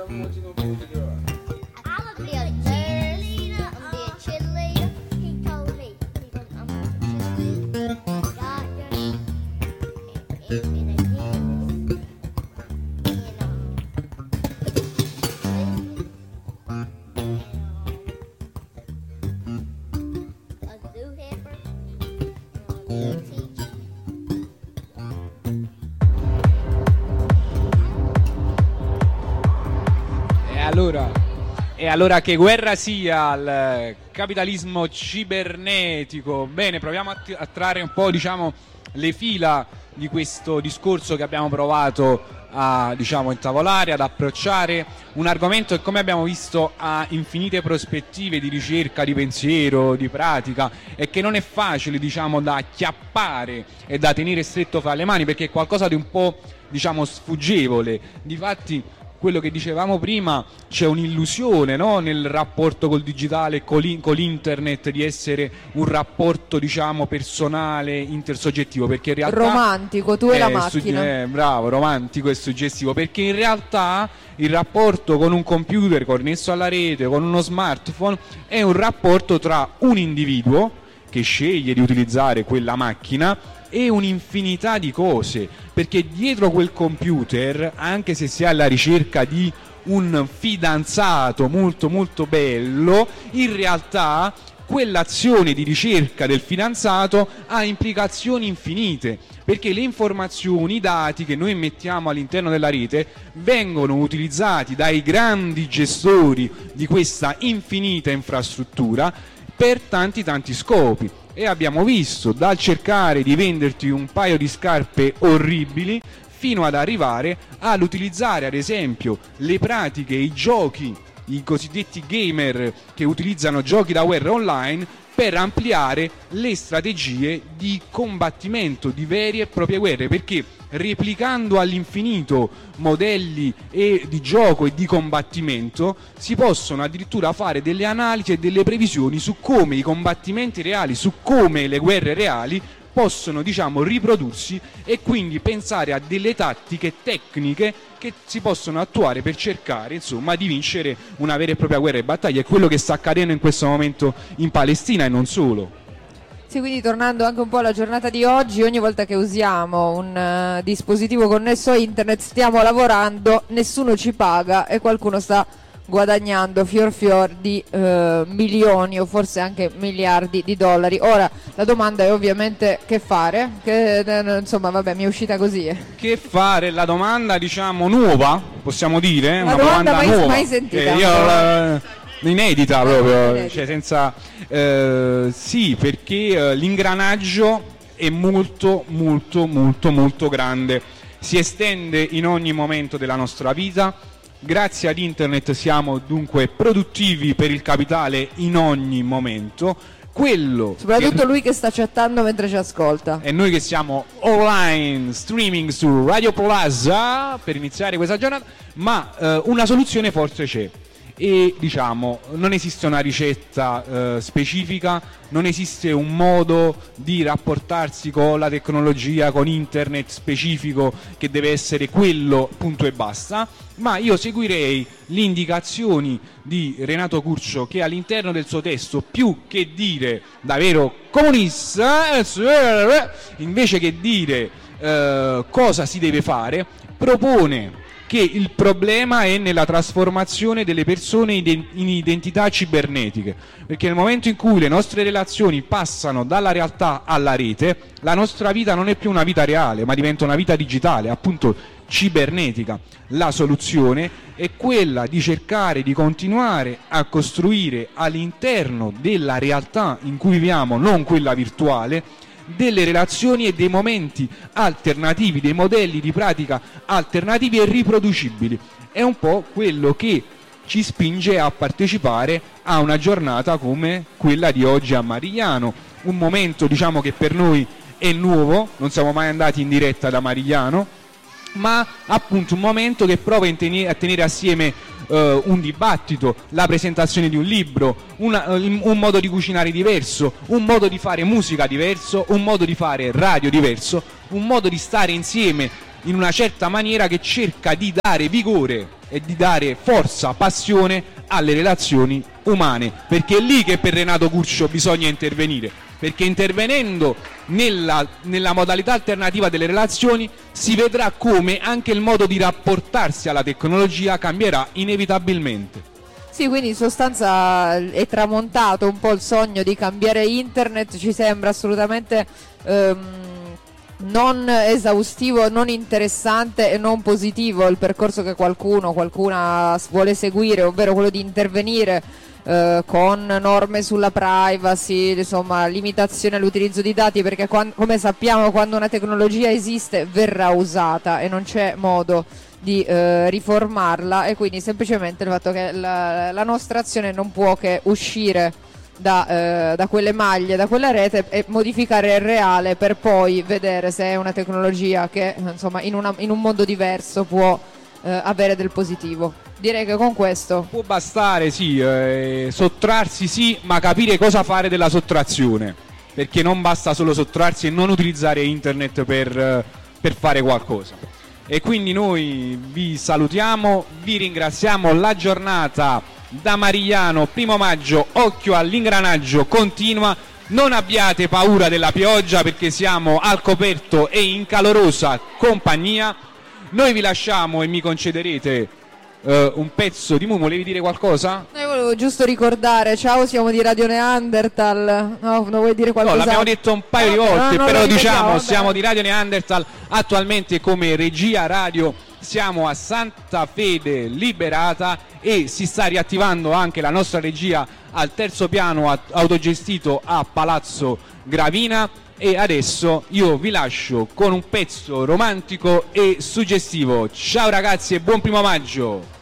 E allora che guerra sia al capitalismo cibernetico? Bene, proviamo a trarre un po', diciamo, le fila di questo discorso che abbiamo provato a, diciamo, intavolare, ad approcciare, un argomento che, come abbiamo visto, ha infinite prospettive di ricerca, di pensiero, di pratica, e che non è facile, diciamo, da acchiappare e da tenere stretto fra le mani, perché è qualcosa di un po', diciamo, sfuggevole. Difatti, quello che dicevamo prima, c'è un'illusione, no? Nel rapporto col digitale, con l'internet, di essere un rapporto, diciamo, personale, intersoggettivo, perché in realtà romantico, tu e la macchina. Bravo, romantico e suggestivo, perché in realtà il rapporto con un computer connesso alla rete, con uno smartphone, è un rapporto tra un individuo che sceglie di utilizzare quella macchina e un'infinità di cose, perché dietro quel computer, anche se si è alla ricerca di un fidanzato molto molto bello, in realtà quell'azione di ricerca del fidanzato ha implicazioni infinite, perché le informazioni, i dati che noi mettiamo all'interno della rete vengono utilizzati dai grandi gestori di questa infinita infrastruttura per tanti scopi. E abbiamo visto, dal cercare di venderti un paio di scarpe orribili fino ad arrivare all'utilizzare, ad esempio, le pratiche, i giochi, i cosiddetti gamer che utilizzano giochi da guerra online per ampliare le strategie di combattimento di vere e proprie guerre, perché replicando all'infinito modelli di gioco e di combattimento si possono addirittura fare delle analisi e delle previsioni su come i combattimenti reali, su come le guerre reali possono, diciamo, riprodursi, e quindi pensare a delle tattiche tecniche che si possono attuare per cercare, insomma, di vincere una vera e propria guerra e battaglia. È quello che sta accadendo in questo momento in Palestina e non solo. Sì, quindi tornando anche un po' alla giornata di oggi, ogni volta che usiamo un dispositivo connesso a internet stiamo lavorando, nessuno ci paga e qualcuno sta guadagnando fior di milioni o forse anche miliardi di dollari. Ora la domanda è ovviamente che fare, insomma vabbè, mi è uscita così. Che fare? La domanda, diciamo, nuova, possiamo dire? La una domanda nuova. Mai sentita. Inedita proprio, cioè senza sì, perché l'ingranaggio è molto grande, si estende in ogni momento della nostra vita. Grazie ad internet siamo dunque produttivi per il capitale in ogni momento. Soprattutto lui che sta chattando mentre ci ascolta. E noi che siamo online, streaming su Radio Plaza per iniziare questa giornata. Ma una soluzione forse c'è. E diciamo, non esiste una ricetta specifica, non esiste un modo di rapportarsi con la tecnologia, con internet specifico che deve essere quello, punto e basta. Ma io seguirei le indicazioni di Renato Curcio, che all'interno del suo testo, più che dire da vero comunista, invece che dire cosa si deve fare, propone che il problema è nella trasformazione delle persone in identità cibernetiche, perché nel momento in cui le nostre relazioni passano dalla realtà alla rete, la nostra vita non è più una vita reale, ma diventa una vita digitale, appunto cibernetica. La soluzione è quella di cercare di continuare a costruire all'interno della realtà in cui viviamo, non quella virtuale, delle relazioni e dei momenti alternativi, dei modelli di pratica alternativi e riproducibili. È un po' quello che ci spinge a partecipare a una giornata come quella di oggi a Marigliano, un momento, diciamo, che per noi è nuovo, non siamo mai andati in diretta da Marigliano, ma appunto un momento che prova a tenere assieme un dibattito, la presentazione di un libro, un modo di cucinare diverso, un modo di fare musica diverso, un modo di fare radio diverso, un modo di stare insieme in una certa maniera che cerca di dare vigore e di dare forza, passione alle relazioni umane, perché è lì che per Renato Curcio bisogna intervenire, perché intervenendo nella modalità alternativa delle relazioni si vedrà come anche il modo di rapportarsi alla tecnologia cambierà inevitabilmente. Sì, quindi in sostanza è tramontato un po' il sogno di cambiare internet, ci sembra assolutamente non esaustivo, non interessante e non positivo il percorso che qualcuna vuole seguire, ovvero quello di intervenire con norme sulla privacy, insomma limitazione all'utilizzo di dati, perché come sappiamo quando una tecnologia esiste verrà usata e non c'è modo di riformarla, e quindi semplicemente il fatto che la nostra azione non può che uscire da quelle maglie, da quella rete, e modificare il reale per poi vedere se è una tecnologia che insomma in un mondo diverso può avere del positivo. Direi che con questo può bastare, sì, sottrarsi sì, ma capire cosa fare della sottrazione, perché non basta solo sottrarsi e non utilizzare internet per fare qualcosa. E quindi noi vi salutiamo, vi ringraziamo. La giornata da Marigliano, 1° maggio, occhio all'ingranaggio, continua. Non abbiate paura della pioggia, perché siamo al coperto e in calorosa compagnia. Noi vi lasciamo e mi concederete un pezzo di Mumo. Volevi dire qualcosa? Io volevo giusto ricordare, ciao, siamo di Radio Neanderthal. No, non vuoi dire qualcosa? No, l'abbiamo detto un paio di volte, però diciamo, siamo di Radio Neanderthal. Attualmente come regia radio siamo a Santa Fede Liberata e si sta riattivando anche la nostra regia al 3° piano autogestito a Palazzo Gravina. E adesso io vi lascio con un pezzo romantico e suggestivo. Ciao ragazzi e buon 1° maggio!